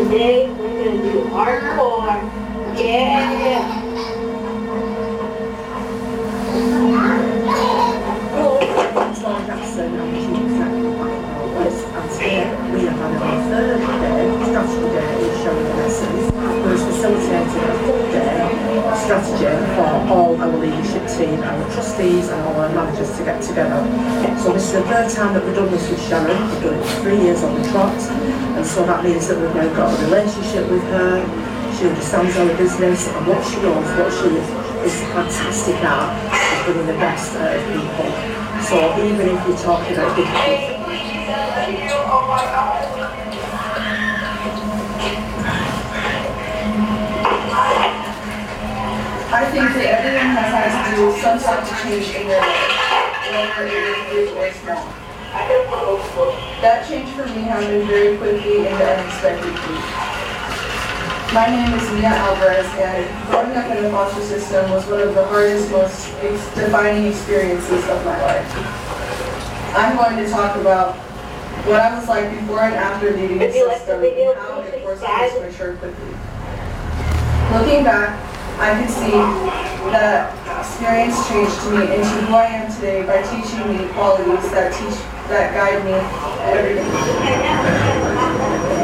Today we're gonna do hardcore. Yeah. Like Jackson, and she exactly what it was. And today we have had our third day, strategy day, is showing the lessons. Whereas facilitating a full day strategy for all our leadership team, our trustees and all our managers to get together. So this is the third time that we've done this with Sharon. We've done it for 3 years on the trot, and so that means that we've now got a relationship with her. She understands our business and what she does, what she is fantastic at, is bringing the best out of people. So even if you're talking about difficult I think that everyone has had to do some sort of change in their life, whether it is big or small. That change for me happened very quickly and unexpectedly. My name is Mia Alvarez, and growing up in the foster system was one of the hardest, most defining experiences of my life. I'm going to talk about what I was like before and after leaving the system and how it forced me to mature quickly. Looking back, I can see that experience changed me into who I am today by teaching me qualities that guide me every day.